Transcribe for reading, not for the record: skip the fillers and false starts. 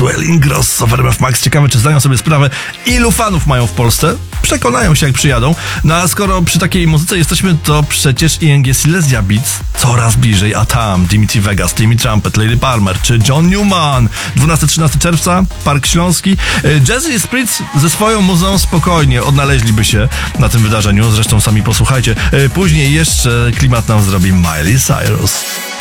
Maxwell, Ingrosso w RMF Max. Ciekawe, czy zdają sobie sprawę, ilu fanów mają w Polsce. Przekonają się, jak przyjadą. No a skoro przy takiej muzyce jesteśmy, to przecież ING Silesia Beats coraz bliżej, a tam Dimitri Vegas, Timmy Trumpet, Lady Palmer czy John Newman. 12-13 czerwca, Park Śląski. Jazzy i Spritz ze swoją muzą spokojnie odnaleźliby się na tym wydarzeniu. Zresztą sami posłuchajcie. Później jeszcze klimat nam zrobi Miley Cyrus.